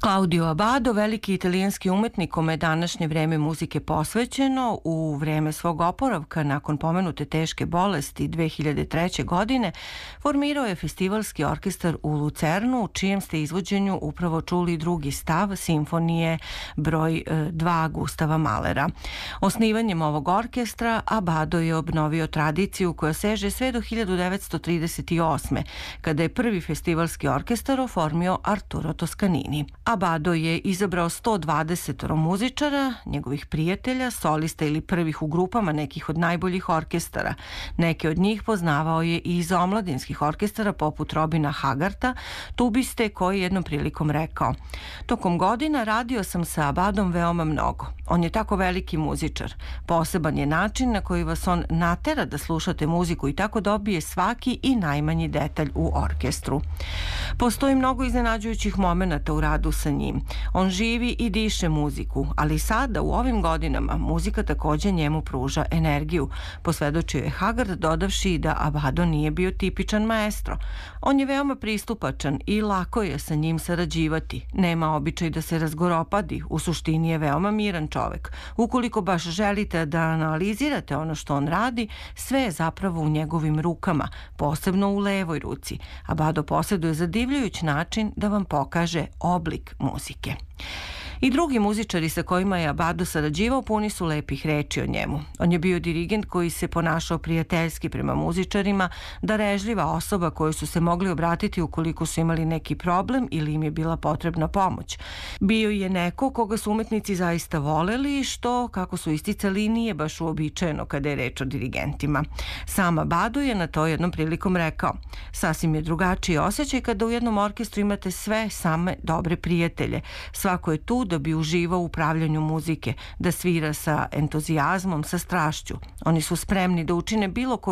Claudio Abbado, veliki italijanski umetnik kome je današnje vreme muzike posvećeno, u vreme svog oporavka nakon pomenute teške bolesti 2003. godine formirao je festivalski orkestar u Lucernu, u čijem ste izvođenju upravo čuli drugi stav simfonije broj 2 Gustava Mahlera. Osnivanjem ovog orkestra Abbado je obnovio tradiciju koja seže sve do 1938. kada je prvi festivalski orkestar oformio Arturo Toscanini. Abbado je izabrao 120 muzičara, njegovih prijatelja, solista ili prvih u grupama nekih od najboljih orkestara. Neke od njih poznavao je i iz omladinskih orkestara poput Robina Haggarta, tubiste koji jednom prilikom rekao: "Tokom godina radio sam sa Abbadom veoma mnogo. On je tako veliki muzičar. Poseban je način na koji vas on natera da slušate muziku i tako dobije svaki i najmanji detalj u orkestru." Postoji mnogo iznenađujućih momenata u radu sa njim. On živi i diše muziku, ali sada u ovim godinama muzika takođe njemu pruža energiju, posvedočio je Haggart, dodavši da Abbado nije bio tipičan maestro. On je veoma pristupačan i lako je sa njim sarađivati. Nema običaj da se razgoropadi, u suštini je veoma miran čovek. Ukoliko baš želite da analizirate ono što on radi, sve je zapravo u njegovim rukama, posebno u levoj ruci. Abbado posjeduje zadivljujući način da vam pokaže oblik muzike. I drugi muzičari sa kojima je Abbado sarađivao puni su lepih reči o njemu. On je bio dirigent koji se ponašao prijateljski prema muzičarima, darežljiva osoba kojoj su se mogli obratiti ukoliko su imali neki problem ili im je bila potrebna pomoć. Bio je neko koga su umetnici zaista voleli, što, kako su isticali, nije baš uobičajeno kada je reč o dirigentima. Sam Abbado je na to jednom prilikom rekao: "Sasvim je drugačiji osjećaj kada u jednom orkestru imate sve same dobre prijatelje. Svako je tu da bi uživao u upravljanju muzike, da svira sa entuzijazmom, sa strašću. Oni su spremni da učine bilo koju